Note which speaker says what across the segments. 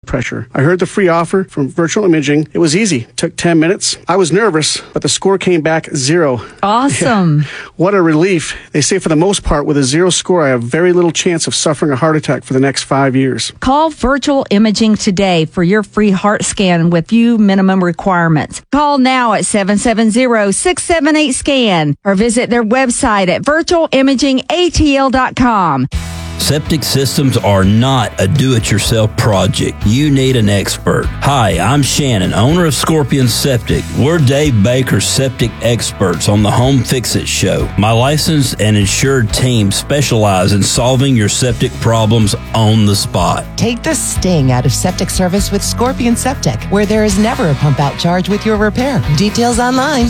Speaker 1: pressure. I heard the free offer from Virtual Imaging. It was easy. Took 10 minutes. I was nervous, but the score came back 0.
Speaker 2: Awesome.
Speaker 1: Yeah. What a relief. They say for the most part, with a 0 score, I have very little chance of suffering a heart attack for the next 5 years.
Speaker 2: Call Virtual Imaging today for your free heart scan with few minimum requirements. Call now at 770-678-SCAN or visit their website at virtualimagingatl.com.
Speaker 3: Septic systems are not a do-it-yourself project. You need an expert. Hi, I'm Shannon, owner of Scorpion Septic. We're Dave Baker's septic experts on the Home Fix-It Show. My licensed and insured team specialize in solving your septic problems on the spot.
Speaker 4: Take the sting out of septic service with Scorpion Septic, where there is never a pump-out charge with your repair. Details online.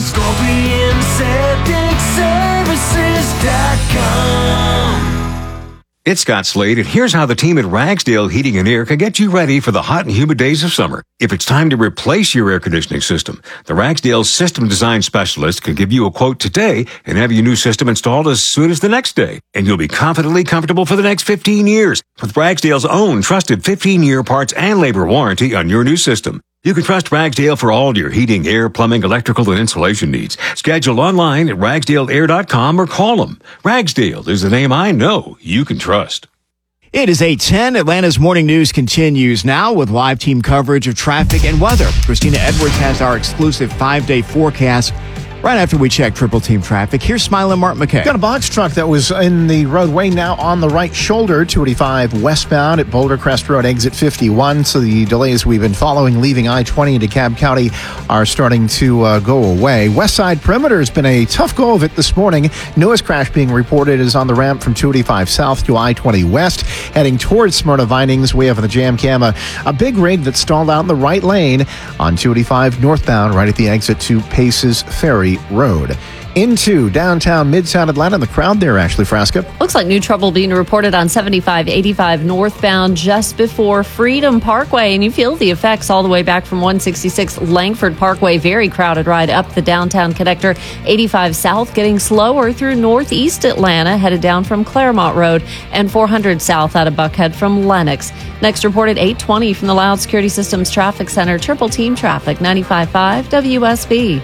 Speaker 4: ScorpionSepticServices.com.
Speaker 5: It's Scott Slade, and here's how the team at Ragsdale Heating and Air can get you ready for the hot and humid days of summer. If it's time to replace your air conditioning system, the Ragsdale System Design Specialist can give you a quote today and have your new system installed as soon as the next day. And you'll be confidently comfortable for the next 15 years with Ragsdale's own trusted 15-year parts and labor warranty on your new system. You can trust Ragsdale for all your heating, air, plumbing, electrical, and insulation needs. Schedule online at ragsdaleair.com or call them. Ragsdale is the name I know you can trust.
Speaker 6: It is 8:10. Atlanta's morning news continues now with live team coverage of traffic and weather. Christina Edwards has our exclusive 5-day forecast. Right after we check Triple Team traffic, here's Smiley Mark McKay.
Speaker 7: Got a box truck that was in the roadway now on the right shoulder, 285 westbound at Boulder Crest Road, exit 51. So the delays we've been following leaving I-20 into Cobb County are starting to go away. West Side Perimeter has been a tough go of it this morning. Newest crash being reported is on the ramp from 285 south to I-20 west, heading towards Smyrna Vinings. We have on the jam cam a big rig that stalled out in the right lane on 285 northbound, right at the exit to Paces Ferry Road. Into downtown Midtown Atlanta, the crowd there, Ashley Frasca.
Speaker 8: Looks like new trouble being reported on 7585 northbound just before Freedom Parkway, and you feel the effects all the way back from 166 Langford Parkway. Very crowded ride up the downtown connector. 85 south getting slower through northeast Atlanta, headed down from Claremont Road, and 400 south out of Buckhead from Lenox. Next reported 820 from the Loud Security Systems Traffic Center. Triple Team Traffic, 95.5 WSB.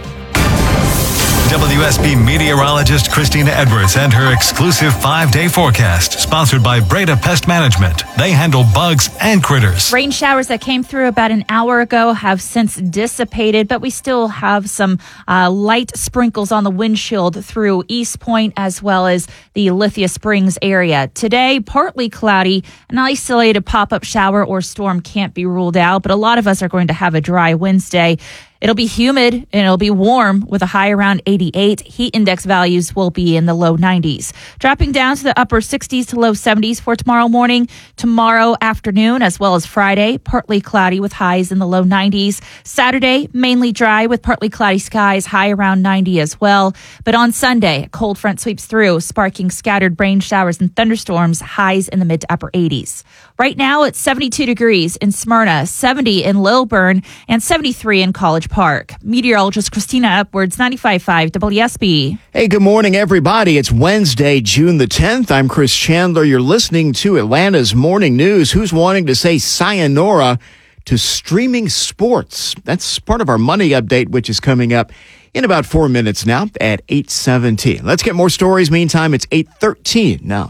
Speaker 9: WSB meteorologist Christina Edwards and her exclusive 5-day forecast, sponsored by Breda Pest Management. They handle bugs and critters.
Speaker 10: Rain showers that came through about an hour ago have since dissipated, but we still have some light sprinkles on the windshield through East Point as well as the Lithia Springs area. Today, partly cloudy. An isolated pop-up shower or storm can't be ruled out, but a lot of us are going to have a dry Wednesday. It'll be humid and it'll be warm with a high around 88. Heat index values will be in the low 90s. Dropping down to the upper 60s to low 70s for tomorrow morning, tomorrow afternoon, as well as Friday. Partly cloudy with highs in the low 90s. Saturday, mainly dry with partly cloudy skies, high around 90 as well. But on Sunday, a cold front sweeps through, sparking scattered rain showers and thunderstorms, highs in the mid to upper 80s. Right now, it's 72 degrees in Smyrna, 70 in Lilburn, and 73 in College Park. Meteorologist Christina Edwards, 95.5 WSB.
Speaker 6: Hey, good morning, everybody. It's Wednesday, June the 10th. I'm Chris Chandler. You're listening to Atlanta's Morning News. Who's wanting to say sayonara to streaming sports? That's part of our money update, which is coming up in about 4 minutes now at 8:17. Let's get more stories. Meantime, it's 8:13 now.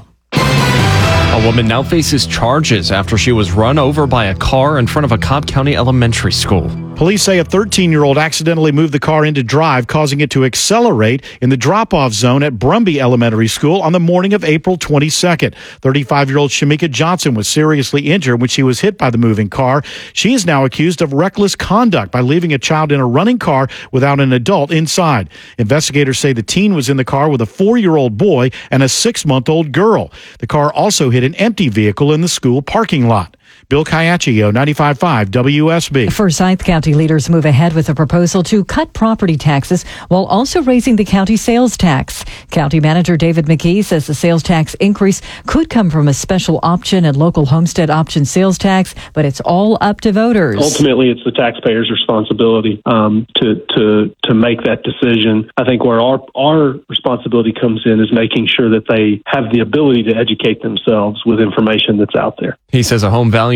Speaker 11: A woman now faces charges after she was run over by a car in front of a Cobb County elementary school.
Speaker 12: Police say a 13-year-old accidentally moved the car into drive, causing it to accelerate in the drop-off zone at Brumby Elementary School on the morning of April 22nd. 35-year-old Shamika Johnson was seriously injured when she was hit by the moving car. She is now accused of reckless conduct by leaving a child in a running car without an adult inside. Investigators say the teen was in the car with a 4-year-old boy and a 6-month-old girl. The car also hit an empty vehicle in the school parking lot. Bill Caiaccio, 95.5 WSB.
Speaker 13: Forsyth County leaders move ahead with a proposal to cut property taxes while also raising the county sales tax. County Manager David McKee says the sales tax increase could come from a special option and local homestead option sales tax, but it's all up to voters.
Speaker 14: Ultimately, it's the taxpayer's responsibility to make that decision. I think where our responsibility comes in is making sure that they have the ability to educate themselves with information that's out there.
Speaker 11: He says a home value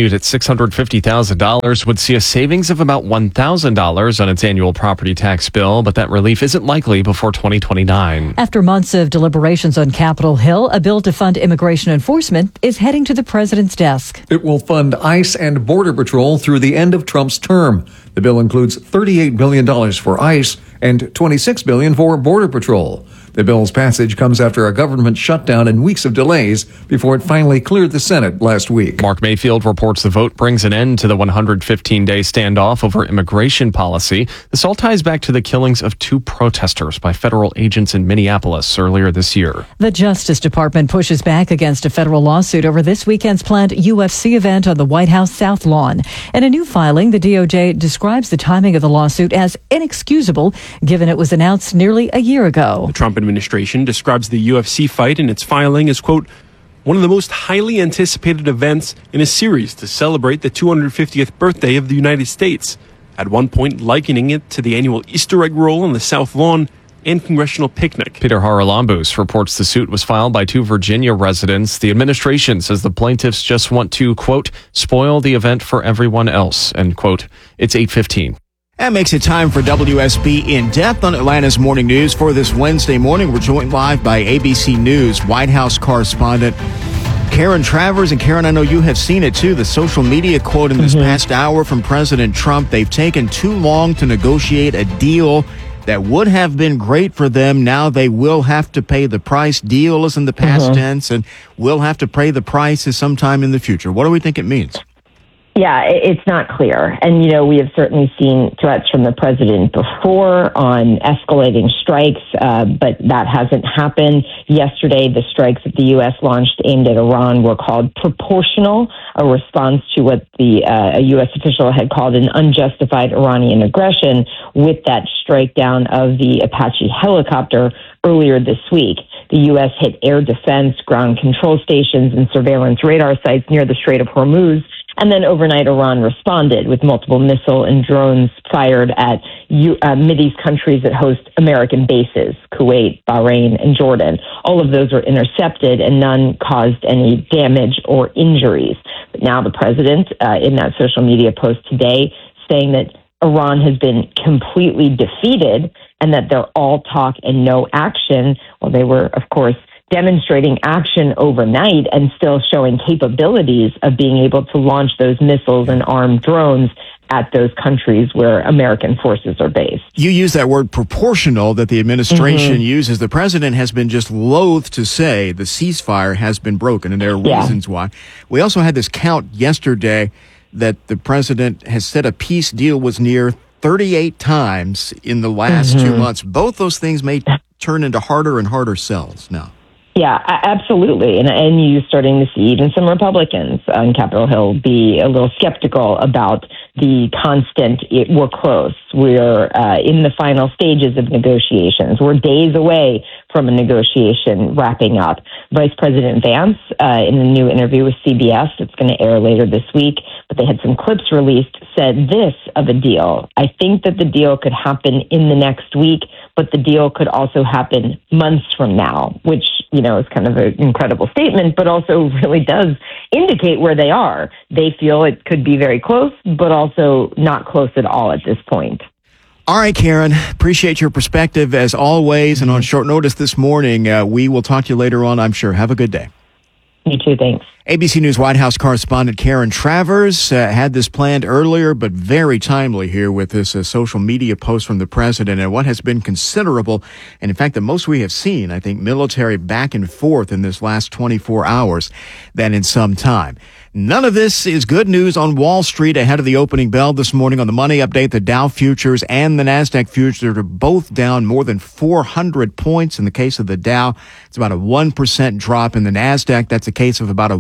Speaker 11: valued at $650,000, would see a savings of about $1,000 on its annual property tax bill, but that relief isn't likely before 2029.
Speaker 13: After months of deliberations on Capitol Hill, a bill to fund immigration enforcement is heading to the president's desk.
Speaker 15: It will fund ICE and Border Patrol through the end of Trump's term. The bill includes $38 billion for ICE and $26 billion for Border Patrol. The bill's passage comes after a government shutdown and weeks of delays before it finally cleared the Senate last week.
Speaker 11: Mark Mayfield reports the vote brings an end to the 115-day standoff over immigration policy. This all ties back to the killings of 2 protesters by federal agents in Minneapolis earlier this year.
Speaker 13: The Justice Department pushes back against a federal lawsuit over this weekend's planned UFC event on the White House South Lawn. In a new filing, the DOJ describes the timing of the lawsuit as inexcusable, given it was announced nearly a year ago.
Speaker 16: The Trump administration describes the UFC fight in its filing as, quote, one of the most highly anticipated events in a series to celebrate the 250th birthday of the United States, at one point likening it to the annual Easter egg roll on the South Lawn and congressional picnic.
Speaker 11: Peter Haralambous reports the suit was filed by 2 Virginia residents. The administration says the plaintiffs just want to, quote, spoil the event for everyone else, end quote. It's 8:15.
Speaker 6: That makes it time for WSB In Depth on Atlanta's Morning News. For this Wednesday morning, we're joined live by ABC News White House correspondent Karen Travers. And Karen, I know you have seen it too, the social media quote in this past hour from President Trump. They've taken too long to negotiate a deal that would have been great for them. Now they will have to pay the price. Deal is in the past tense, and will have to pay the price sometime in the future. What do we think it means?
Speaker 17: Yeah, it's not clear. And, we have certainly seen threats from the president before on escalating strikes, but that hasn't happened. Yesterday, the strikes that the U.S. launched aimed at Iran were called proportional, a response to what a U.S. official had called an unjustified Iranian aggression with that strike down of the Apache helicopter earlier this week. The U.S. hit air defense, ground control stations, and surveillance radar sites near the Strait of Hormuz. And then overnight, Iran responded with multiple missile and drones fired at Mideast countries that host American bases, Kuwait, Bahrain, and Jordan. All of those were intercepted, and none caused any damage or injuries. But now the president, in that social media post today, saying that Iran has been completely defeated and that they're all talk and no action. Well, they were, of course, demonstrating action overnight and still showing capabilities of being able to launch those missiles and armed drones at those countries where American forces are based.
Speaker 6: You use that word proportional that the administration uses. The president has been just loath to say the ceasefire has been broken, and there are reasons why. We also had this count yesterday that the president has said a peace deal was near 38 times in the last 2 months. Both those things may turn into harder and harder sells now.
Speaker 17: Yeah, absolutely. And you're starting to see even some Republicans on Capitol Hill be a little skeptical about the constant, we're close. We're in the final stages of negotiations. We're days away from a negotiation wrapping up. Vice President Vance, in a new interview with CBS, it's going to air later this week, but they had some clips released, said this of a deal. I think that the deal could happen in the next week, but the deal could also happen months from now, which, is kind of an incredible statement, but also really does indicate where they are. They feel it could be very close, but also not close at all at this point.
Speaker 6: All right, Karen, appreciate your perspective as always. And on short notice this morning, we will talk to you later on, I'm sure. Have a good day.
Speaker 17: You too, thanks.
Speaker 6: ABC News White House correspondent Karen Travers had this planned earlier, but very timely here with this social media post from the president and what has been considerable, and in fact, the most we have seen, I think, military back and forth in this last 24 hours than in some time. None of this is good news on Wall Street ahead of the opening bell this morning. On the money update, the Dow futures and the NASDAQ futures are both down more than 400 points. In the case of the Dow, it's about a 1% drop. In the NASDAQ, that's a case of about a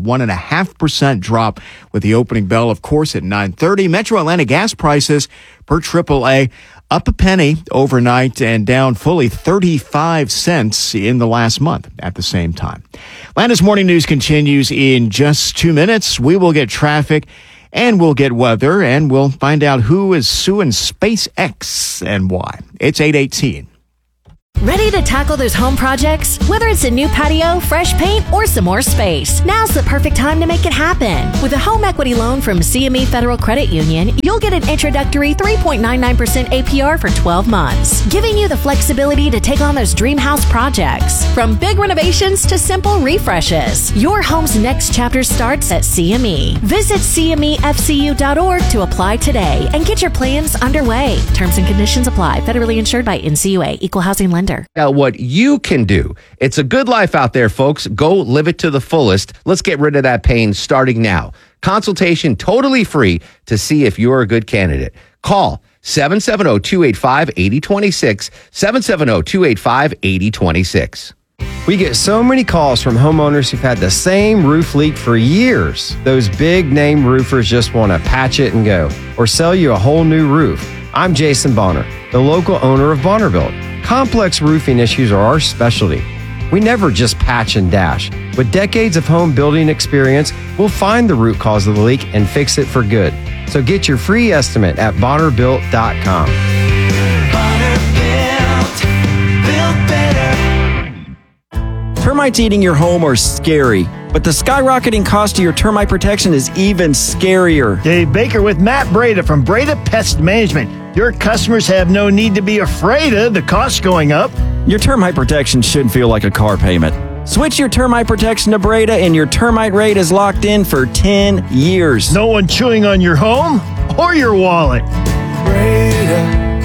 Speaker 6: 1.5% drop with the opening bell, of course, at 9:30. Metro Atlanta gas prices per AAA up a penny overnight and down fully 35 cents in the last month at the same time. Atlanta's Morning News continues in just 2 minutes. We will get traffic and we'll get weather and we'll find out who is suing SpaceX and why. It's 8:18.
Speaker 18: Ready to tackle those home projects? Whether it's a new patio, fresh paint, or some more space, now's the perfect time to make it happen. With a home equity loan from CME Federal Credit Union, you'll get an introductory 3.99% APR for 12 months, giving you the flexibility to take on those dream house projects. From big renovations to simple refreshes, your home's next chapter starts at CME. Visit CMEFCU.org to apply today and get your plans underway. Terms and conditions apply. Federally insured by NCUA. Equal housing lender.
Speaker 19: What you can do. It's a good life out there, folks. Go live it to the fullest. Let's get rid of that pain starting now. Consultation totally free to see if you're a good candidate. Call 770-285-8026, 770-285-8026.
Speaker 20: We get so many calls from homeowners who've had the same roof leak for years. Those big name roofers just want to patch it and go, or sell you a whole new roof. I'm Jason Bonner, the local owner of Bonnerbuilt. Complex roofing issues are our specialty. We never just patch and dash. With decades of home building experience, we'll find the root cause of the leak and fix it for good. So get your free estimate at Bonnerbuilt.com.
Speaker 21: Termites eating your home are scary, but the skyrocketing cost of your termite protection is even scarier.
Speaker 22: Dave Baker with Matt Breda from Breda Pest Management. Your customers have no need to be afraid of the cost going up.
Speaker 21: Your termite protection shouldn't feel like a car payment. Switch your termite protection to Breda and your termite rate is locked in for 10 years.
Speaker 22: No one chewing on your home or your wallet.
Speaker 23: Breda,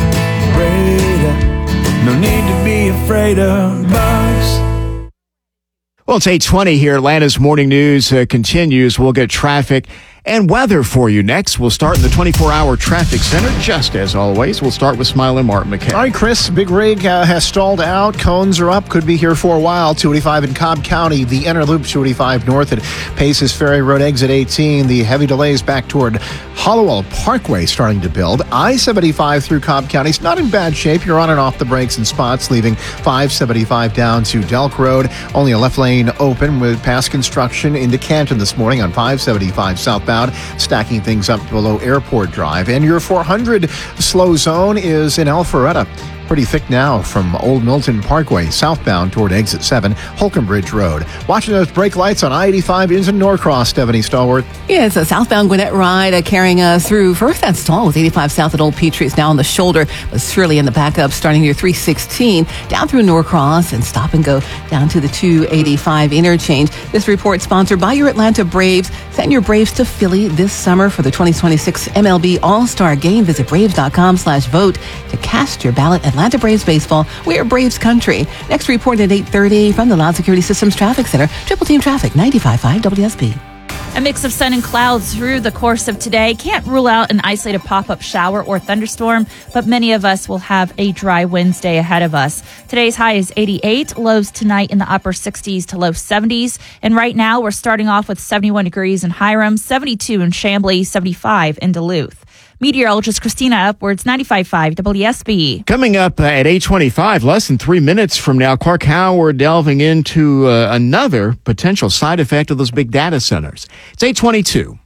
Speaker 23: no need to be afraid of bugs.
Speaker 6: Well, it's 8:20 here. Atlanta's Morning News continues. We'll get traffic and weather for you next. We'll start in the 24-hour traffic center, just as always. We'll start with Smile and Martin McKay.
Speaker 7: All right, Chris, big rig has stalled out. Cones are up. Could be here for a while. 285 in Cobb County. The inner loop, 285 north at Paces Ferry Road, exit 18. The heavy delays back toward Hollowell Parkway starting to build. I-75 through Cobb County is not in bad shape. You're on and off the brakes in spots, leaving 575 down to Delk Road. Only a left lane open with past construction into Canton this morning on 575 southbound. Stacking things up below Airport Drive. And your 400 slow zone is in Alpharetta. Pretty thick now from Old Milton Parkway southbound toward exit 7, Holcomb Bridge Road. Watching those brake lights on I-85 into Norcross, Stephanie Stallworth.
Speaker 24: Yeah, it's a southbound Gwinnett ride carrying us through first that stall with 85 south at Old Petrie. It's now on the shoulder, but surely in the backup starting near 316 down through Norcross and stop and go down to the 285 interchange. This report sponsored by your Atlanta Braves. Send your Braves to Philly this summer for the 2026 MLB All-Star Game. Visit Braves.com/vote to cast your ballot. Atlanta Braves baseball. We're Braves country. Next report at 8:30 from the Loud Security Systems Traffic Center. Triple Team Traffic, 95.5 WSB.
Speaker 10: A mix of sun and clouds through the course of today. Can't rule out an isolated pop-up shower or thunderstorm, but many of us will have a dry Wednesday ahead of us. Today's high is 88, lows tonight in the upper 60s to low 70s. And right now we're starting off with 71 degrees in Hiram, 72 in Chamblee, 75 in Duluth. Meteorologist Christina Upwards, 95.5 WSB.
Speaker 6: Coming up at 8:25, less than 3 minutes from now, Clark Howard delving into another potential side effect of those big data centers. It's 8:22.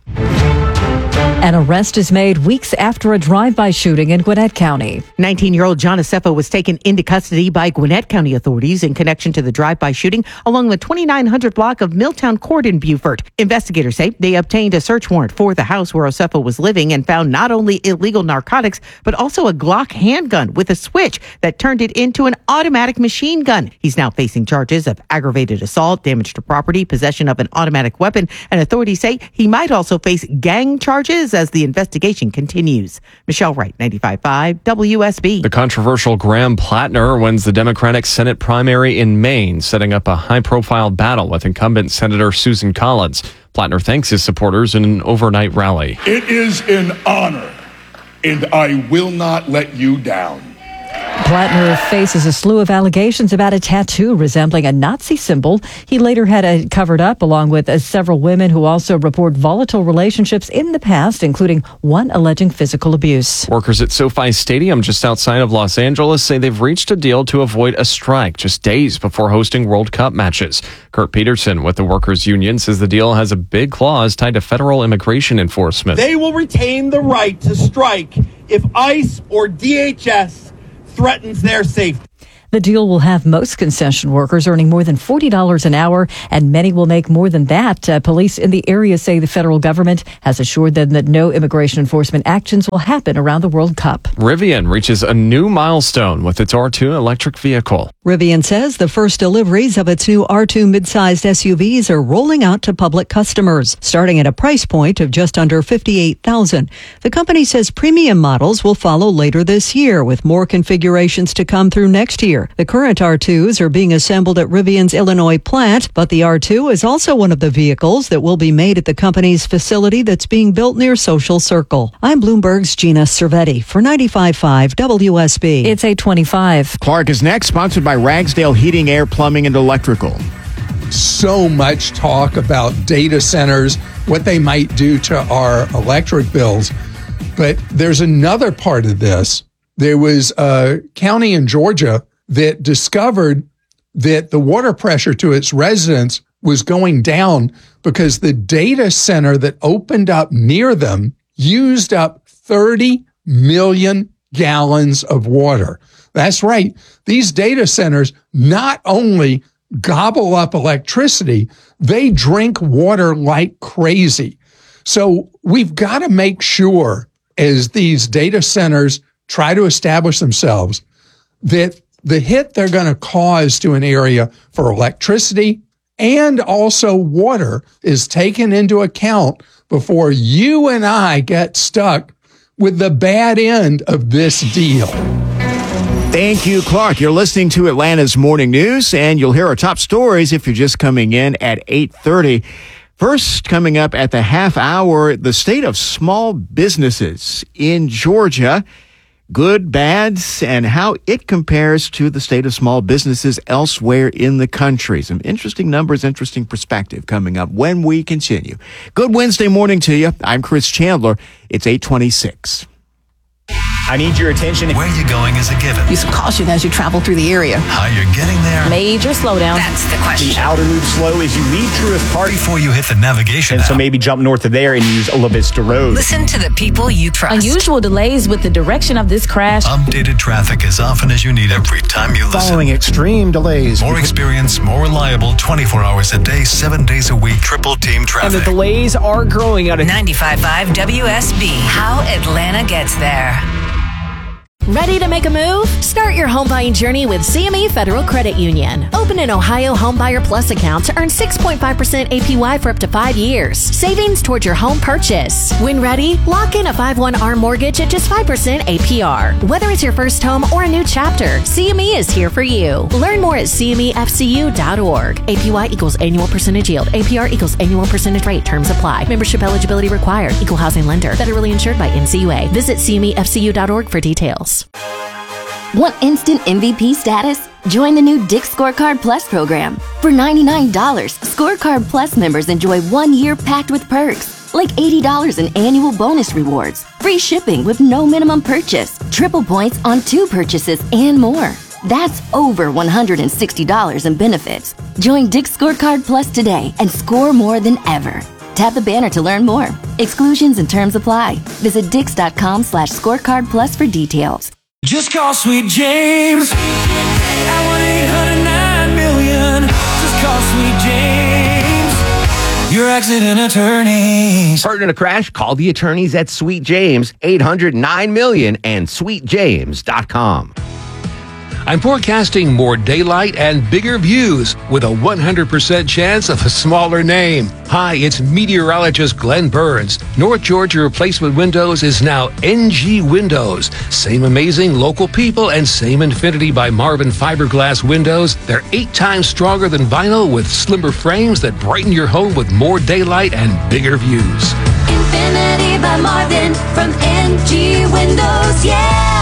Speaker 13: An arrest is made weeks after a drive-by shooting in Gwinnett County.
Speaker 25: 19-year-old John Assefa was taken into custody by Gwinnett County authorities in connection to the drive-by shooting along the 2900 block of Milltown Court in Beaufort. Investigators say they obtained a search warrant for the house where Assefa was living and found not only illegal narcotics, but also a Glock handgun with a switch that turned it into an automatic machine gun. He's now facing charges of aggravated assault, damage to property, possession of an automatic weapon, and authorities say he might also face gang charges as the investigation continues. Michelle Wright, 95.5 WSB.
Speaker 11: The controversial Graham Plattner wins the Democratic Senate primary in Maine, setting up a high-profile battle with incumbent Senator Susan Collins. Plattner thanks his supporters in an overnight rally.
Speaker 26: It is an honor, and I will not let you down.
Speaker 13: Plattner faces a slew of allegations about a tattoo resembling a Nazi symbol. He later had it covered up, along with several women who also report volatile relationships in the past, including one alleging physical abuse.
Speaker 11: Workers at SoFi Stadium just outside of Los Angeles say they've reached a deal to avoid a strike just days before hosting World Cup matches. Kurt Peterson with the Workers Union says the deal has a big clause tied to federal immigration enforcement.
Speaker 27: They will retain the right to strike if ICE or DHS threatens their safety.
Speaker 13: The deal will have most concession workers earning more than $40 an hour, and many will make more than that. Police in the area say the federal government has assured them that no immigration enforcement actions will happen around the World Cup.
Speaker 11: Rivian reaches a new milestone with its R2 electric vehicle.
Speaker 1: Rivian says the first deliveries of its new R2 mid-sized SUVs are rolling out to public customers, starting at a price point of just under $58,000. The company says premium models will follow later this year, with more configurations to come through next year. The current R2s are being assembled at Rivian's Illinois plant, but the R2 is also one of the vehicles that will be made at the company's facility that's being built near Social Circle. I'm Bloomberg's Gina Cervetti for 95.5 WSB.
Speaker 13: It's 8:25.
Speaker 6: Clark is next, sponsored by Ragsdale Heating, Air, Plumbing, and Electrical.
Speaker 2: So much talk about data centers, what they might do to our electric bills. But there's another part of this. There was a county in Georgia that discovered that the water pressure to its residents was going down because the data center that opened up near them used up 30 million gallons of water. That's right. These data centers not only gobble up electricity, they drink water like crazy. So we've got to make sure, as these data centers try to establish themselves, that the hit they're going to cause to an area for electricity and also water is taken into account before you and I get stuck with the bad end of this deal.
Speaker 6: Thank you, Clark. You're listening to Atlanta's Morning News, and you'll hear our top stories if you're just coming in at 8:30. First, coming up at the half hour, the state of small businesses in Georgia, good, bads, and how it compares to the state of small businesses elsewhere in the country. Some interesting numbers, interesting perspective coming up when we continue. Good Wednesday morning to you. I'm Chris Chandler. It's 8:26.
Speaker 3: I need your attention.
Speaker 4: Where you're going is a given.
Speaker 24: Use caution as you travel through the area.
Speaker 4: How you're getting there.
Speaker 24: Major slowdown.
Speaker 4: That's the question.
Speaker 3: The outer loop slow as you leave Truist Park.
Speaker 4: Before you hit the navigation
Speaker 3: And so maybe jump north of there and use Olavista Road.
Speaker 5: Listen to the people you trust.
Speaker 8: Unusual delays with the direction of this crash.
Speaker 4: Updated traffic as often as you need every time you listen.
Speaker 7: Following extreme delays.
Speaker 4: More experience, more reliable, 24 hours a day, 7 days a week, triple team traffic.
Speaker 21: And the delays are growing out of
Speaker 5: 95.5 WSB. How Atlanta gets there.
Speaker 18: Ready to make a move? Start your home buying journey with CME Federal Credit Union. Open an Ohio Homebuyer Plus account to earn 6.5% APY for up to 5 years. Savings towards your home purchase. When ready, lock in a 5/1 mortgage at just 5% APR. Whether it's your first home or a new chapter, CME is here for you. Learn more at CMEFCU.org. APY equals annual percentage yield. APR equals annual percentage rate. Terms apply. Membership eligibility required. Equal housing lender. Federally insured by NCUA. Visit CMEFCU.org for details.
Speaker 27: Want instant MVP status? Join the new Dick's Scorecard Plus program. For $99, Scorecard Plus members enjoy 1 year packed with perks, like $80 in annual bonus rewards, free shipping with no minimum purchase, triple points on 2 purchases, and more. That's over $160 in benefits. Join Dick's Scorecard Plus today and score more than ever. Tap the banner to learn more. Exclusions and terms apply. Visit Dix.com/scorecard plus for details.
Speaker 23: Just call Sweet James at 1-800-9-million. Just call Sweet James, your accident attorneys.
Speaker 19: Hurt in a crash? Call the attorneys at Sweet James, 800-9-million and sweetjames.com.
Speaker 28: I'm forecasting more daylight and bigger views with a 100% chance of a smaller name. Hi, it's meteorologist Glenn Burns. North Georgia Replacement Windows is now NG Windows. Same amazing local people and same Infinity by Marvin fiberglass windows. They're 8 times stronger than vinyl with slimmer frames that brighten your home with more daylight and bigger views.
Speaker 29: Infinity by Marvin from NG Windows, yeah!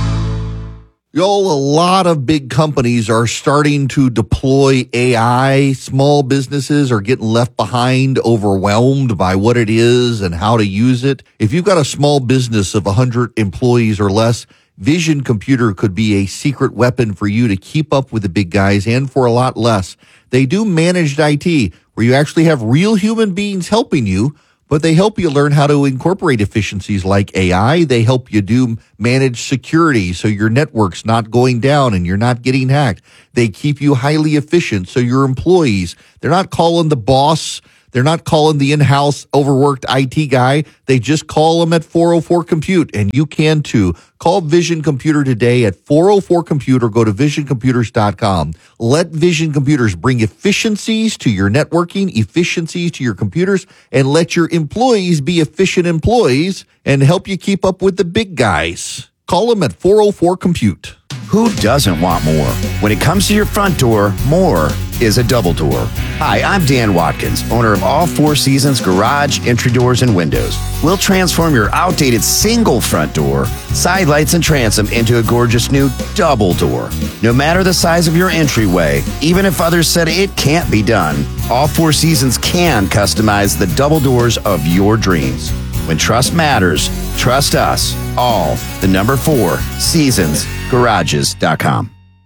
Speaker 30: A lot of big companies are starting to deploy AI. Small businesses are getting left behind, overwhelmed by what it is and how to use it. If you've got a small business of 100 employees or less, Vision Computer could be a secret weapon for you to keep up with the big guys and for a lot less. They do managed IT, where you actually have real human beings helping you, but they help you learn how to incorporate efficiencies like AI. They help you do manage security so your network's not going down and you're not getting hacked. They keep you highly efficient so your employees, they're not calling the boss. They're not calling the in-house overworked IT guy. They just call them at 404-COMPUTE, and you can too. Call Vision Computer today at 404-COMPUTE or go to visioncomputers.com. Let Vision Computers bring efficiencies to your networking, efficiencies to your computers, and let your employees be efficient employees and help you keep up with the big guys. Call them at 404-COMPUTE.
Speaker 9: Who doesn't want more? When it comes to your front door, more is a double door. Hi, I'm Dan Watkins, owner of All Four Seasons Garage, Entry Doors, and Windows. We'll transform your outdated single front door, side lights, and transom into a gorgeous new double door. No matter the size of your entryway, even if others said it can't be done, All Four Seasons can customize the double doors of your dreams. When trust matters, trust us. All, the number 4, seasonsgarages.com.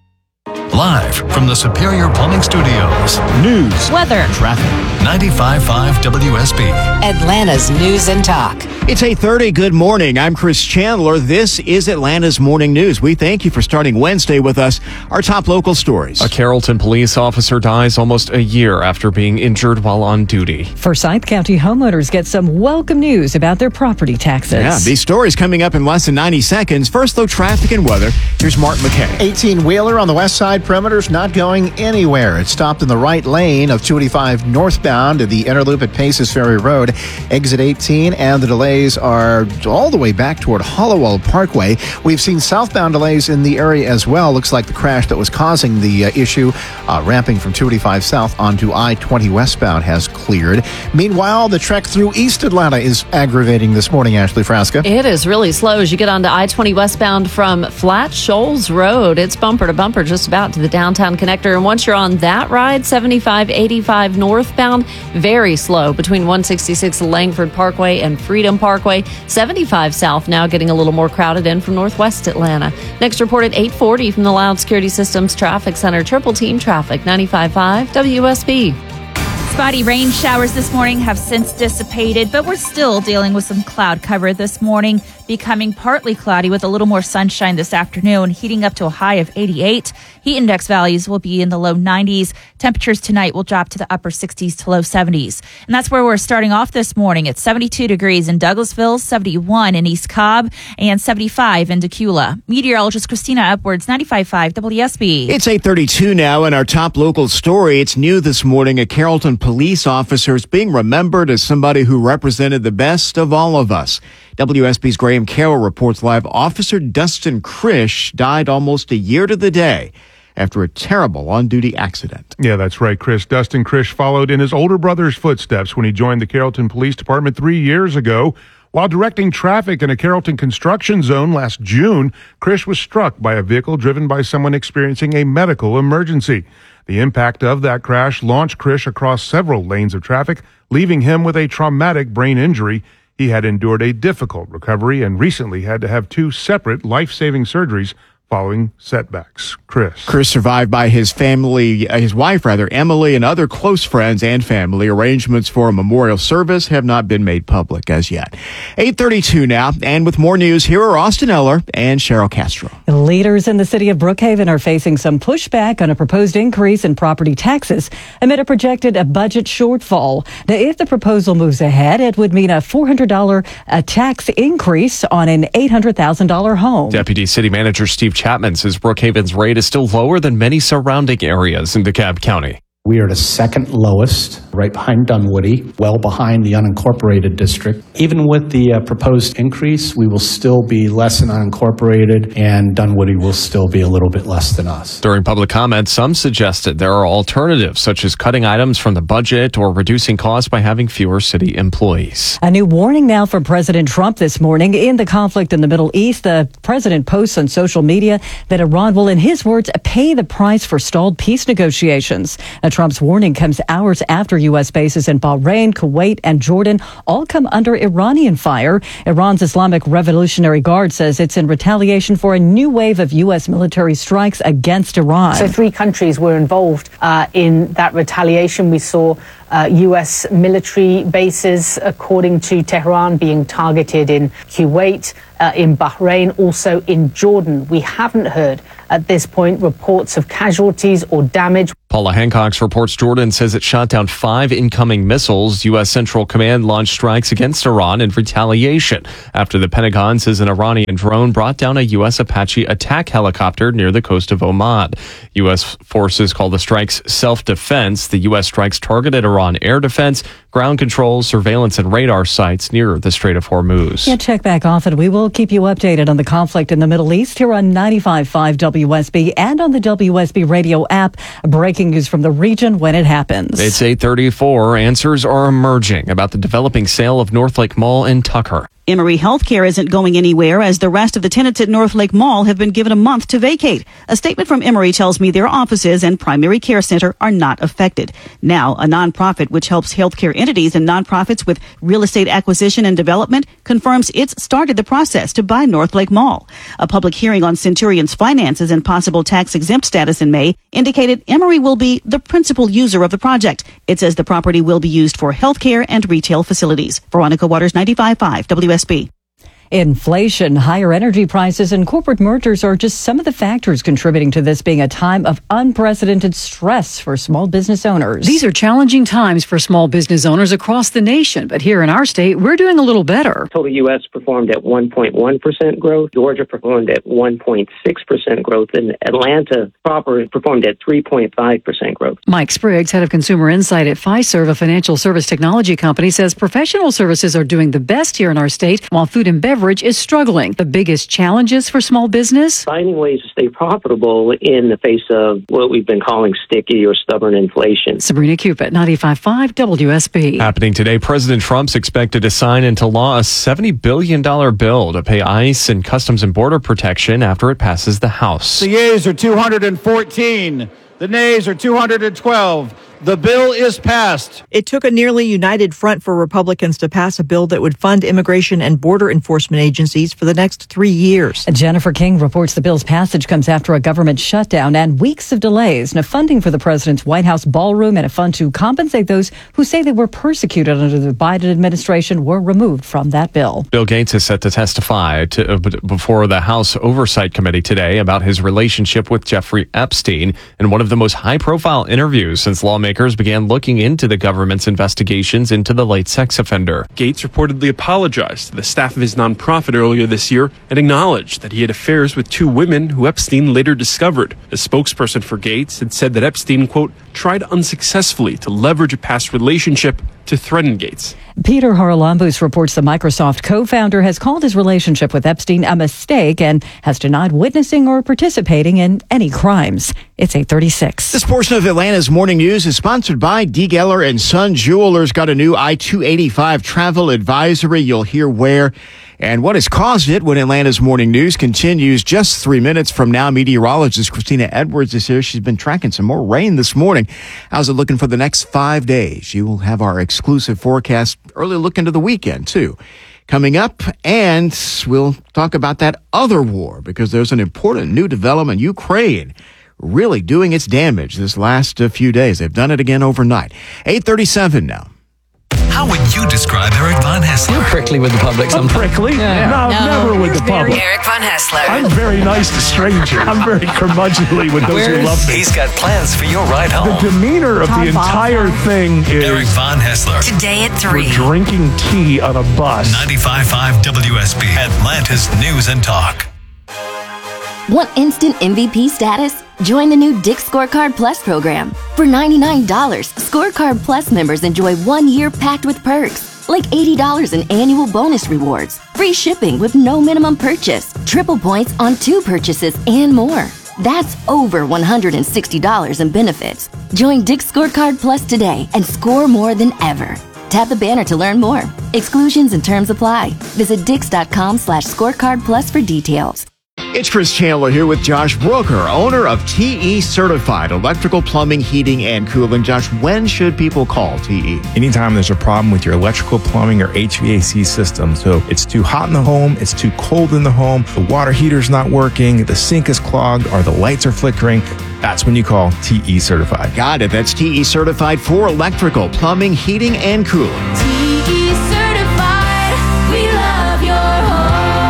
Speaker 4: Live from the Superior Plumbing Studios. News,
Speaker 8: weather,
Speaker 4: traffic. 95.5 WSB.
Speaker 5: Atlanta's News and Talk.
Speaker 6: It's 8:30. Good morning. I'm Chris Chandler. This is Atlanta's Morning News. We thank you for starting Wednesday with us. Our top local stories.
Speaker 11: A Carrollton police officer dies almost a year after being injured while on duty.
Speaker 13: Forsyth County homeowners get some welcome news about their property taxes.
Speaker 6: Yeah, these stories coming up in less than 90 seconds. First, though, traffic and weather. Here's Mark McKay.
Speaker 7: 18-wheeler on the west side perimeter's not going anywhere. It stopped in the right lane of 285 northbound at the inner loop at Paces Ferry Road, exit 18, and the delays are all the way back toward Hollowell Parkway. We've seen southbound delays in the area as well. Looks like the crash that was causing the issue, ramping from 285 south onto I-20 westbound, has cleared. Meanwhile, the trek through East Atlanta is aggravating this morning, Ashley Frasca.
Speaker 10: It is really slow as you get onto I-20 westbound from Flat Shoals Road. It's bumper to bumper just about to the downtown connector. And once you're on that ride, 75-85 northbound, very slow between 166 Langford Parkway and Freedom Parkway. 75 south now getting a little more crowded in from northwest Atlanta. Next report at 8:40 from the Loud Security Systems Traffic Center. Triple team traffic, 95.5 WSB.
Speaker 12: Spotty rain showers this morning have since dissipated, but we're still dealing with some cloud cover this morning, becoming partly cloudy with a little more sunshine this afternoon, heating up to a high of 88. Heat index values will be in the low 90s. Temperatures tonight will drop to the upper 60s to low 70s. And that's where we're starting off this morning at 72 degrees in Douglasville, 71 in East Cobb, and 75 in Decula. Meteorologist Christina Upwards, 95.5 WSB.
Speaker 6: It's 8:32 now, and our top local story. It's new this morning. A Carrollton police officer is being remembered as somebody who represented the best of all of us. WSB's Graham Carroll reports live. Officer Dustin Krish died almost a year to the day after a terrible on-duty accident.
Speaker 14: Yeah, that's right, Chris. Dustin Krish followed in his older brother's footsteps when he joined the Carrollton Police Department 3 years ago. While directing traffic in a Carrollton construction zone last June, Krish was struck by a vehicle driven by someone experiencing a medical emergency. The impact of that crash launched Krish across several lanes of traffic, leaving him with a traumatic brain injury. He had endured a difficult recovery and recently had to have 2 separate life-saving surgeries following setbacks.
Speaker 6: Chris survived by his family, his wife, Emily, and other close friends and family. Arrangements for a memorial service have not been made public as yet. 8:32 now, and with more news, here are Austin Eller and Cheryl Castro.
Speaker 13: Leaders in the city of Brookhaven are facing some pushback on a proposed increase in property taxes amid a projected budget shortfall. Now, if the proposal moves ahead, it would mean a $400 tax increase on an $800,000 home.
Speaker 11: Deputy City Manager Steve Chapman says Brookhaven's rate is still lower than many surrounding areas in DeKalb County.
Speaker 15: We are the second lowest, right behind Dunwoody, well behind the unincorporated district. Even with the proposed increase, we will still be less than unincorporated, and Dunwoody will still be a little bit less than us.
Speaker 11: During public comment, some suggested there are alternatives, such as cutting items from the budget or reducing costs by having fewer city employees.
Speaker 13: A new warning now from President Trump this morning. In the conflict in the Middle East, the president posts on social media that Iran will, in his words, pay the price for stalled peace negotiations. Trump's warning comes hours after U.S. bases in Bahrain, Kuwait, and Jordan all come under Iranian fire. Iran's Islamic Revolutionary Guard says it's in retaliation for a new wave of U.S. military strikes against Iran.
Speaker 1: So 3 countries were involved in that retaliation. We saw U.S. military bases, according to Tehran, being targeted in Kuwait, in Bahrain, also in Jordan. We haven't heard at this point reports of casualties or damage.
Speaker 11: Paula Hancock's reports Jordan says it shot down 5 incoming missiles. U.S. Central Command launched strikes against Iran in retaliation after the Pentagon says an Iranian drone brought down a U.S. Apache attack helicopter near the coast of Oman. U.S. forces call the strikes self-defense. The U.S. strikes targeted Iran air defense, ground control, surveillance, and radar sites near the Strait of Hormuz.
Speaker 13: Yeah, check back often. We will keep you updated on the conflict in the Middle East here on 95.5 WSB and on the WSB radio app. Breaking news from the region when it happens.
Speaker 11: It's 8:34. Answers are emerging about the developing sale of Northlake Mall in Tucker.
Speaker 2: Emory Healthcare isn't going anywhere as the rest of the tenants at Northlake Mall have been given a month to vacate. A statement from Emory tells me their offices and primary care center are not affected. Now, a nonprofit which helps healthcare entities and nonprofits with real estate acquisition and development confirms it's started the process to buy Northlake Mall. A public hearing on Centurion's finances and possible tax-exempt status in May indicated Emory will be the principal user of the project. It says the property will be used for healthcare and retail facilities. Veronica Waters, 95.5 WSB.
Speaker 13: Inflation, higher energy prices, and corporate mergers are just some of the factors contributing to this being a time of unprecedented stress for small business owners.
Speaker 3: These are challenging times for small business owners across the nation, but here in our state, we're doing a little better.
Speaker 16: Total U.S. performed at 1.1% growth. Georgia performed at 1.6% growth, and Atlanta proper performed at 3.5% growth.
Speaker 3: Mike Spriggs, head of consumer insight at Fiserv, a financial service technology company, says professional services are doing the best here in our state, while food and beverage is struggling. The biggest challenges for small business?
Speaker 16: Finding ways to stay profitable in the face of what we've been calling sticky or stubborn inflation.
Speaker 3: Sabrina Cupid, 95.5 WSB.
Speaker 11: Happening today, President Trump's expected to sign into law a $70 billion bill to pay ICE and Customs and Border Protection after it passes the House.
Speaker 17: The yeas are 214. The nays are 212. The bill is passed.
Speaker 20: It took a nearly united front for Republicans to pass a bill that would fund immigration and border enforcement agencies for the next 3 years.
Speaker 13: Jennifer King reports the bill's passage comes after a government shutdown and weeks of delays. Now, funding for the president's White House ballroom and a fund to compensate those who say they were persecuted under the Biden administration were removed from that bill.
Speaker 11: Bill Gates is set to testify before the House Oversight Committee today about his relationship with Jeffrey Epstein in one of the most high-profile interviews since lawmakers began looking into the government's investigations into the late sex offender.
Speaker 22: Gates reportedly apologized to the staff of his nonprofit earlier this year and acknowledged that he had affairs with 2 women who Epstein later discovered. A spokesperson for Gates had said that Epstein, quote, tried unsuccessfully to leverage a past relationship to threaten Gates.
Speaker 13: Peter Haralambous reports the Microsoft co-founder has called his relationship with Epstein a mistake and has denied witnessing or participating in any crimes. It's 8:36.
Speaker 6: This portion of Atlanta's Morning News is sponsored by D. Geller and Son Jewelers. Got a new I-285 travel advisory. You'll hear where and what has caused it when Atlanta's Morning News continues just 3 minutes from now. Meteorologist Christina Edwards is here. She's been tracking some more rain this morning. How's it looking for the next 5 days? You will have our exclusive forecast, early look into the weekend, too, coming up. And we'll talk about that other war because there's an important new development. Ukraine really doing its damage this last few days. They've done it again overnight. 8:37 now.
Speaker 4: How would you describe Eric Von Hessler?
Speaker 24: You're prickly with the public sometimes.
Speaker 25: Prickly?
Speaker 24: Yeah.
Speaker 25: No, never with the public.
Speaker 5: Eric Von Hessler.
Speaker 25: I'm very nice to strangers. I'm very curmudgeonly with those who love me.
Speaker 4: He's got plans for your ride home.
Speaker 25: The demeanor of the entire thing is...
Speaker 4: Eric Von Hessler.
Speaker 5: Today at 3.
Speaker 25: We're drinking tea on a bus.
Speaker 4: 95.5 WSB. Atlanta's News and Talk.
Speaker 27: Want instant MVP status? Join the new Dick's Scorecard Plus program. For $99, Scorecard Plus members enjoy 1 year packed with perks, like $80 in annual bonus rewards, free shipping with no minimum purchase, triple points on 2 purchases, and more. That's over $160 in benefits. Join Dick's Scorecard Plus today and score more than ever. Tap the banner to learn more. Exclusions and terms apply. Visit Dix.com/scorecard plus for details.
Speaker 6: It's Chris Chandler here with Josh Brooker, owner of TE Certified Electrical, Plumbing, Heating, and Cooling. Josh, when should people call TE?
Speaker 9: Anytime there's a problem with your electrical, plumbing, or HVAC system. So it's too hot in the home, it's too cold in the home, the water heater's not working, the sink is clogged, or the lights are flickering. That's when you call TE Certified.
Speaker 6: Got it. That's TE Certified for electrical, plumbing, heating, and cooling.
Speaker 18: TE Certified. We love your home.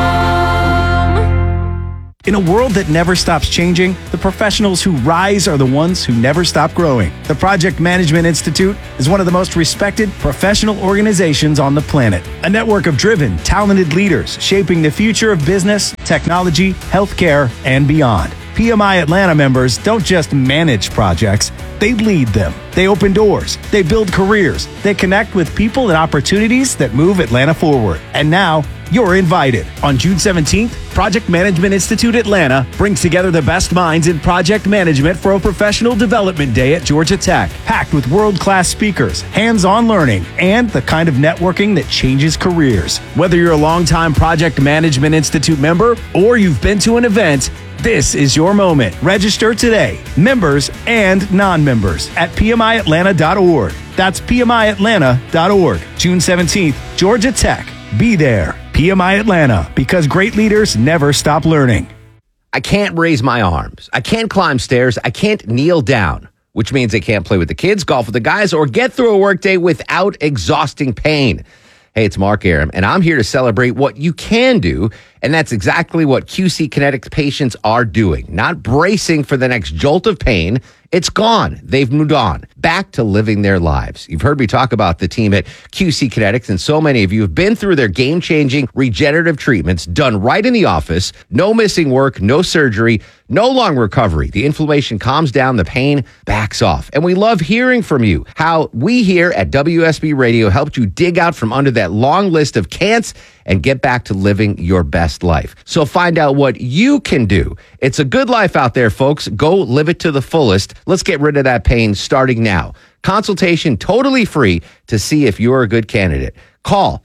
Speaker 19: In a world that never stops changing, the professionals who rise are the ones who never stop growing. The Project Management Institute is one of the most respected professional organizations on the planet. A network of driven, talented leaders shaping the future of business, technology, healthcare, and beyond. PMI Atlanta members don't just manage projects, they lead them. They open doors, they build careers, they connect with people and opportunities that move Atlanta forward. And now, you're invited. On June 17th, Project Management Institute Atlanta brings together the best minds in project management for a professional development day at Georgia Tech, packed with world-class speakers, hands-on learning, and the kind of networking that changes careers. Whether you're a longtime Project Management Institute member or you've been to an event, this is your moment. Register today, members and non-members, at PMIAtlanta.org. That's PMIAtlanta.org. June 17th, Georgia Tech. Be there. PMI Atlanta, because great leaders never stop learning.
Speaker 21: I can't raise my arms. I can't climb stairs. I can't kneel down, which means I can't play with the kids, golf with the guys, or get through a workday without exhausting pain. Hey, it's Mark Aram, and I'm here to celebrate what you can do, and that's exactly what QC Kinetics patients are doing. Not bracing for the next jolt of pain. It's gone. They've moved on. Back to living their lives. You've heard me talk about the team at QC Kinetics, and so many of you have been through their game-changing regenerative treatments done right in the office. No missing work, no surgery, no long recovery. The inflammation calms down, the pain backs off. And we love hearing from you. How we here at WSB Radio helped you dig out from under that long list of can'ts and get back to living your best life. So find out what you can do. It's a good life out there, folks. Go live it to the fullest. Let's get rid of that pain starting now. Consultation totally free to see if you're a good candidate. Call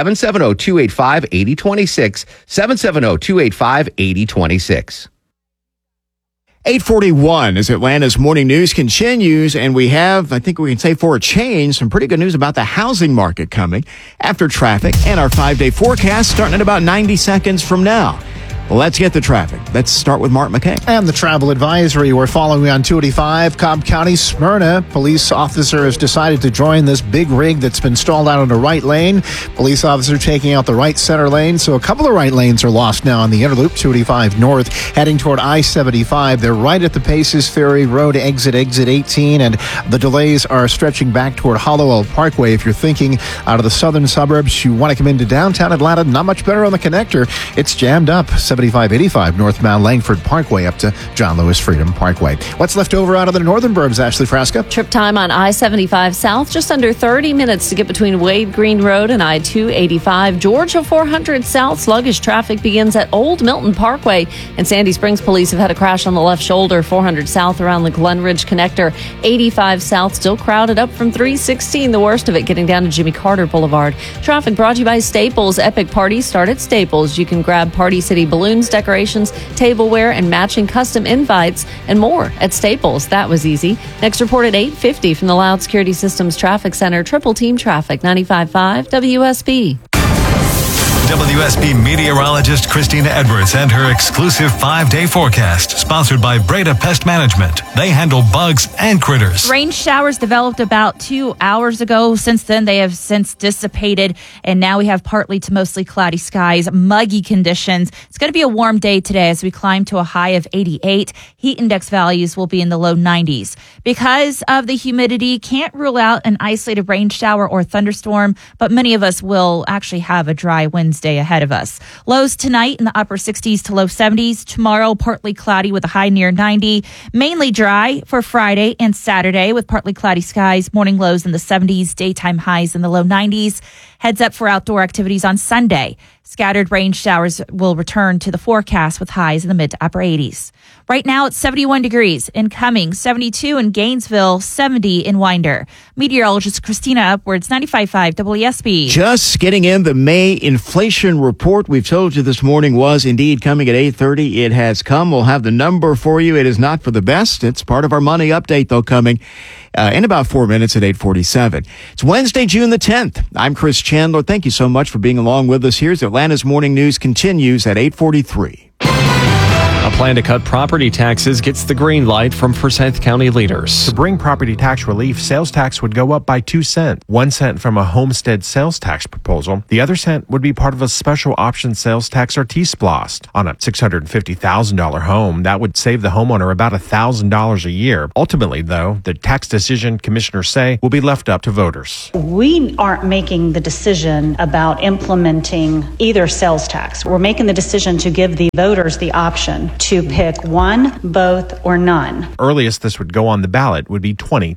Speaker 21: 770-285-8026, 770-285-8026.
Speaker 6: 8:41 as Atlanta's morning news continues, and we have, I think we can say for a change, some pretty good news about the housing market coming after traffic and our 5-day forecast starting in about 90 seconds from now. Let's get the traffic. Let's start with Mark McKay.
Speaker 7: And the travel advisory we're following on 285, Cobb County, Smyrna. Police officer has decided to join this big rig that's been stalled out on the right lane. Police officer taking out the right center lane. So a couple of right lanes are lost now on the Interloop 285 North, heading toward I-75. They're right at the Paces Ferry Road exit 18, and the delays are stretching back toward Hollowell Parkway. If you're thinking out of the southern suburbs, you want to come into downtown Atlanta, not much better on the connector. It's jammed up. 7585 northbound Langford Parkway up to John Lewis Freedom Parkway. What's left over out of the northern burbs, Ashley Frasca?
Speaker 10: Trip time on I-75 South, just under 30 minutes to get between Wade Green Road and I-285. Georgia 400 South, sluggish traffic begins at Old Milton Parkway. And Sandy Springs police have had a crash on the left shoulder, 400 South around the Glen Ridge Connector. 85 South still crowded up from 316, the worst of it getting down to Jimmy Carter Boulevard. Traffic brought to you by Staples. Epic parties start at Staples. You can grab Party City balloons, decorations, tableware, and matching custom invites, and more at Staples. That was easy. Next report at 8:50 from the Loud Security Systems Traffic Center. Triple Team Traffic, 95.5 WSB.
Speaker 4: WSB meteorologist Christina Edwards and her exclusive 5-day forecast, sponsored by Breda Pest Management. They handle bugs and critters.
Speaker 12: Rain showers developed about 2 hours ago. Since then, they have since dissipated, and now we have partly to mostly cloudy skies, muggy conditions. It's going to be a warm day today as we climb to a high of 88. Heat index values will be in the low 90s. Because of the humidity, can't rule out an isolated rain shower or thunderstorm, but many of us will actually have a dry Wednesday ahead of us. Lows tonight in the upper 60s to low 70s. Tomorrow, partly cloudy with a high near 90. Mainly dry for Friday and Saturday with partly cloudy skies. Morning lows in the 70s, daytime highs in the low 90s. Heads up for outdoor activities on Sunday. Scattered rain showers will return to the forecast with highs in the mid to upper 80s. Right now it's 71 degrees in Cumming, 72 in Gainesville, 70 in Winder. Meteorologist Christina Upwards, 95.5 WSB.
Speaker 6: Just getting in the May inflation report we've told you this morning was indeed coming at 8:30. It has come. We'll have the number for you. It is not for the best. It's part of our money update, though, coming in about 4 minutes at 8:47. It's Wednesday, June the 10th. I'm Chris Chandler. Thank you so much for being along with us. Here's Atlanta's Morning News continues at 8:43.
Speaker 11: A plan to cut property taxes gets the green light from Forsyth County leaders.
Speaker 1: To bring property tax relief, sales tax would go up by 2 cents. 1 cent from a homestead sales tax proposal. The other cent would be part of a special option sales tax or T-SPLOST. On a $650,000 home, that would save the homeowner about $1,000 a year. Ultimately, though, the tax decision, commissioners say, will be left up to voters.
Speaker 8: We aren't making the decision about implementing either sales tax. We're making the decision to give the voters the option to pick one, both, or none.
Speaker 1: Earliest this would go on the ballot would be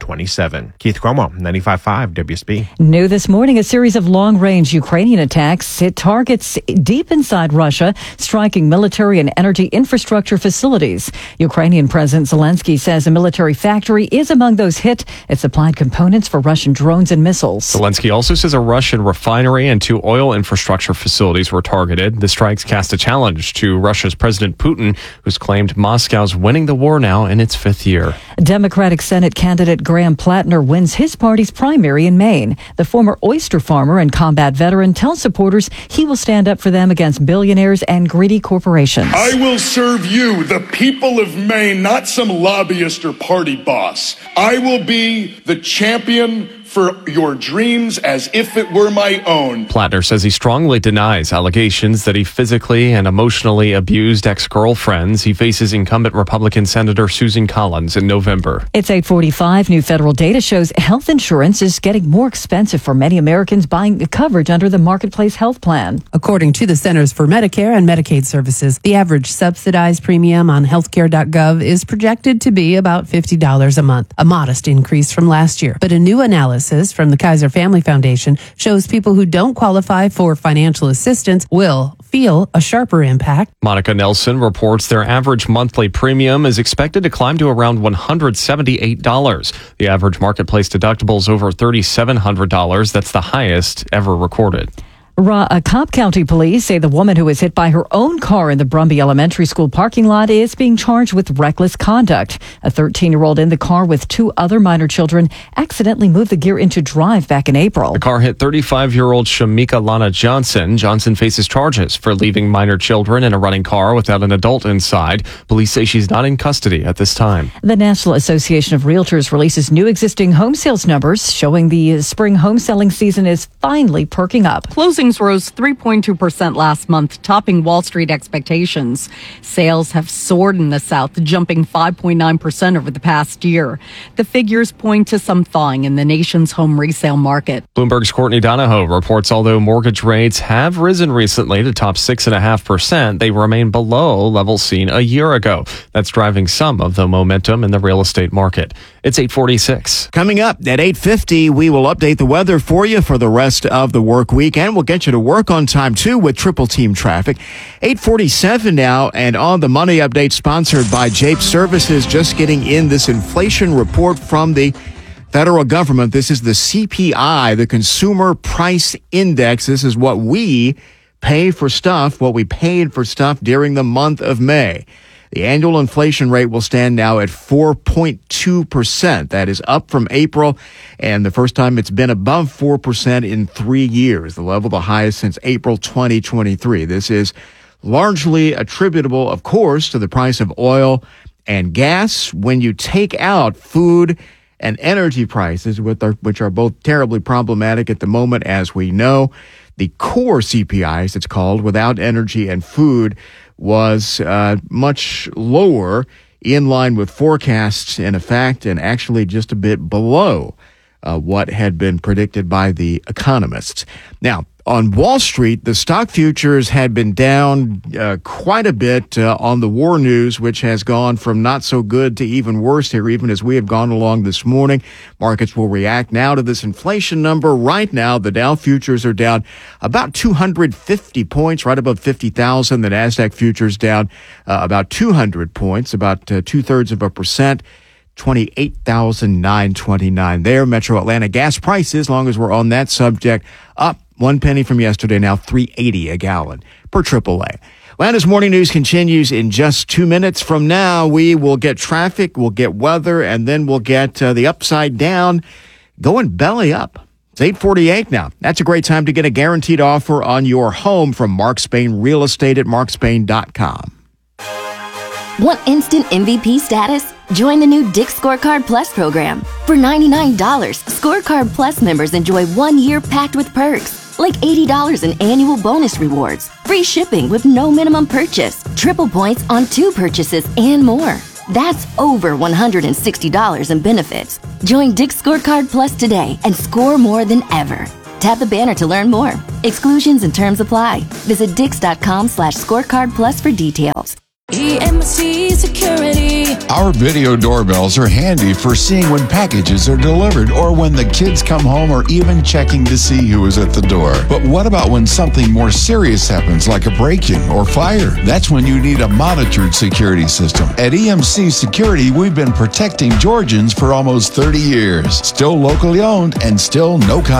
Speaker 1: 2027. Keith Cuomo, 95.5 WSB.
Speaker 13: New this morning, a series of long-range Ukrainian attacks hit targets deep inside Russia, striking military and energy infrastructure facilities. Ukrainian President Zelensky says a military factory is among those hit. It supplied components for Russian drones and missiles.
Speaker 11: Zelensky also says a Russian refinery and 2 oil infrastructure facilities were targeted. The strikes cast a challenge to Russia's President Putin, who's claimed Moscow's winning the war now in its 5th year.
Speaker 13: Democratic Senate candidate Graham Plattner wins his party's primary in Maine. The former oyster farmer and combat veteran tells supporters he will stand up for them against billionaires and greedy corporations.
Speaker 14: I will serve you, the people of Maine, not some lobbyist or party boss. I will be the champion for your dreams as if it were my own.
Speaker 11: Plattner says he strongly denies allegations that he physically and emotionally abused ex-girlfriends. He faces incumbent Republican Senator Susan Collins in November.
Speaker 13: It's 8:45. New federal data shows health insurance is getting more expensive for many Americans buying coverage under the Marketplace Health Plan.
Speaker 15: According to the Centers for Medicare and Medicaid Services, the average subsidized premium on healthcare.gov is projected to be about $50 a month, a modest increase from last year. But a new analysis from the Kaiser Family Foundation shows people who don't qualify for financial assistance will feel a sharper impact.
Speaker 11: Monica Nelson reports their average monthly premium is expected to climb to around $178. The average Marketplace deductible is over $3,700. That's the highest ever recorded.
Speaker 13: Cobb County police say the woman who was hit by her own car in the Brumby Elementary School parking lot is being charged with reckless conduct. A 13-year-old in the car with 2 other minor children accidentally moved the gear into drive back in April.
Speaker 11: The car hit 35-year-old Shamika Lana Johnson. Johnson faces charges for leaving minor children in a running car without an adult inside. Police say she's not in custody at this time.
Speaker 13: The National Association of Realtors releases new existing home sales numbers showing the spring home selling season is finally perking up.
Speaker 23: Closings rose 3.2% last month, topping Wall Street expectations. Sales have soared in the South, jumping 5.9% over the past year. The figures point to some thawing in the nation's home resale market.
Speaker 11: Bloomberg's Courtney Donahoe reports although mortgage rates have risen recently to top 6.5%, they remain below levels seen a year ago. That's driving some of the momentum in the real estate market. It's 8:46.
Speaker 6: Coming up at 8:50, we will update the weather for you for the rest of the work week, and we'll get you to work on time, too, with triple team traffic. 8:47 now, and on the Money Update sponsored by Jape Services, just getting in this inflation report from the federal government. This is the CPI, the Consumer Price Index. This is what we pay for stuff, what we paid for stuff during the month of May. The annual inflation rate will stand now at 4.2%. That is up from April, and the first time it's been above 4% in 3 years, the level the highest since April 2023. This is largely attributable, of course, to the price of oil and gas. When you take out food and energy prices, which are both terribly problematic at the moment, as we know, the core CPI, as it's called, without energy and food, was much lower, in line with forecasts, in effect, and actually just a bit below what had been predicted by the economists. Now, On Wall Street, the stock futures had been down quite a bit on the war news, which has gone from not so good to even worse here, even as we have gone along this morning. Markets will react now to this inflation number. Right now, the Dow futures are down about 250 points, right above 50,000. The NASDAQ futures down about 200 points, about 2/3%. 28,929 there. Metro Atlanta gas prices, as long as we're on that subject, up 1 penny from yesterday, now $3.80 a gallon per AAA. Atlanta's Morning News continues in just 2 minutes from now. We will get traffic, we'll get weather, and then we'll get the upside down going belly up. It's 8:48 now. That's a great time to get a guaranteed offer on your home from Mark Spain Real Estate at markspain.com.
Speaker 27: Want instant MVP status? Join the new Dick's Scorecard Plus program. For $99, Scorecard Plus members enjoy 1 year packed with perks, like $80 in annual bonus rewards, free shipping with no minimum purchase, triple points on 2 purchases, and more. That's over $160 in benefits. Join Dick's Scorecard Plus today and score more than ever. Tap the banner to learn more. Exclusions and terms apply. Visit dix.com/scorecard plus for details.
Speaker 18: EMC Security.
Speaker 2: Our video doorbells are handy for seeing when packages are delivered or when the kids come home or even checking to see who is at the door. But what about when something more serious happens, like a break-in or fire? That's when you need a monitored security system. At EMC Security, we've been protecting Georgians for almost 30 years. Still locally owned and still no